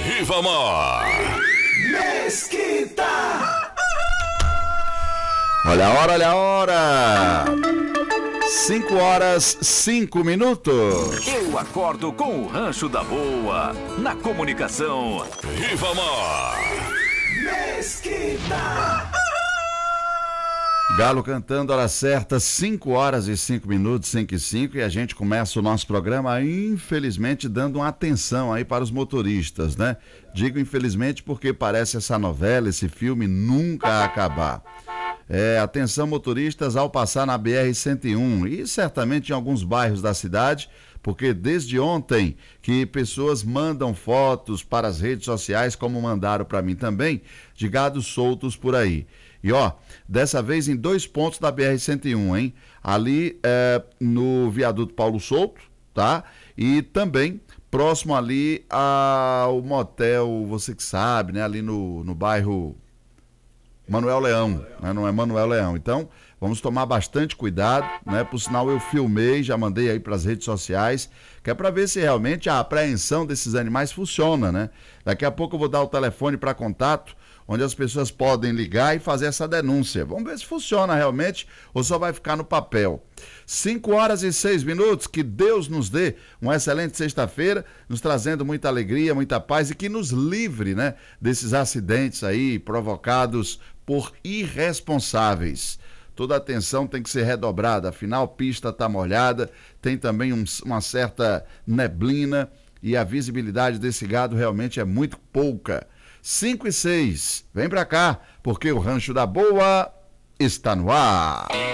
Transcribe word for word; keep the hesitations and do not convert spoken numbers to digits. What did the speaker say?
Rivamar. Mesquita. Olha a hora, olha a hora. Cinco horas, cinco minutos. Eu acordo com o Rancho da Boa, na comunicação. Rivamar. Mesquita. Galo cantando, hora certa, cinco horas e cinco minutos, cinco e cinco, e a gente começa o nosso programa, infelizmente, dando uma atenção aí para os motoristas, né? Digo infelizmente porque parece essa novela, esse filme nunca acabar. É, atenção motoristas ao passar na B R cento e um e certamente em alguns bairros da cidade, porque desde ontem que pessoas mandam fotos para as redes sociais, como mandaram para mim também, de gados soltos por aí. E ó, dessa vez em dois pontos da B R cento e um, hein? Ali é, no viaduto Paulo Souto, tá? E também próximo ali ao motel, você que sabe, né? Ali no, no bairro Manuel Leão, né? Não é Manuel Leão. Então, vamos tomar bastante cuidado, né? Por sinal, eu filmei, já mandei aí para as redes sociais, que é para ver se realmente a apreensão desses animais funciona, né? Daqui a pouco eu vou dar o telefone para contato, onde as pessoas podem ligar e fazer essa denúncia. Vamos ver se funciona realmente ou só vai ficar no papel. Cinco horas e seis minutos, que Deus nos dê uma excelente sexta-feira, nos trazendo muita alegria, muita paz e que nos livre, né, desses acidentes aí provocados por irresponsáveis. Toda a atenção tem que ser redobrada, afinal a pista está molhada, tem também um, uma certa neblina e a visibilidade desse gado realmente é muito pouca. cinco e seis, vem pra cá, porque o Rancho da Boa está no ar.